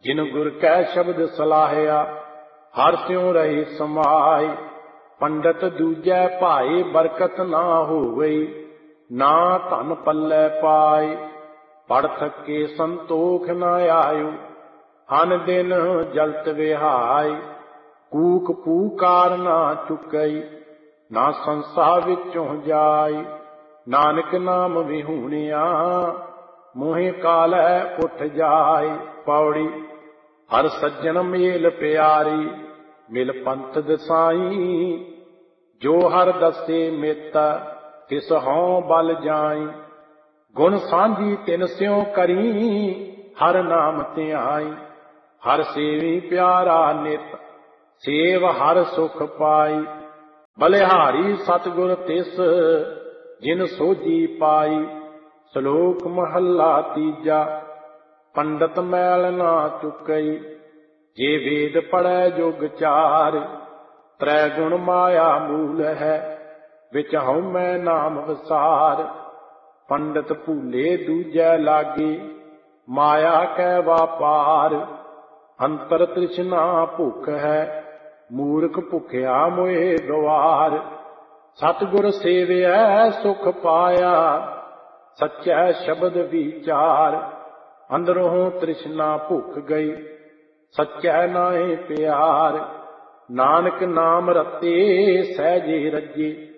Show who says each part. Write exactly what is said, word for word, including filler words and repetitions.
Speaker 1: जिन गुर कै शब्द सलाहिया हर त्यों रहे समाए। पंडित दूजै भाए बरकत ना हो गई, ना धन पल्ले पाए। पढ़ थके संतोख न आयो, हन दिन जलत विहाय। कूक पूकार ना चुकई, ना संसा विचों जाय। नानक नाम विहूणिया, मोहे कालै उठ जाय। पौड़ी हर सज्जन मेल प्यारी, मिल पंथ दसाई। जो हर दसे मित, तिस हों बल जाई। गुण सांझी तिन स्यों करी, हर नाम ध्याई। हर सेवी प्यारा नित, सेव हर सुख पाई। बलिहारी सतगुर तिस, जिन सोझी पाई। श्लोक महला तीजा। पंडित मैल ना चुकई, जे वेद पढ़ै जुग चार। त्रै गुण माया मूल है, विच हउमੈ नाम विसार। पंडित भूले दूजै लागे, माया कै वापार। अंतर तृष्णा भुख है, मूर्ख भुखिया मोहे द्वार। सतगुर सेविया सुख पाया, सच्चै शब्द विचार। अंदरों तृष्णा भुख गई, सच्चै नाहि प्यार। नानक नाम रते सहजे रजे,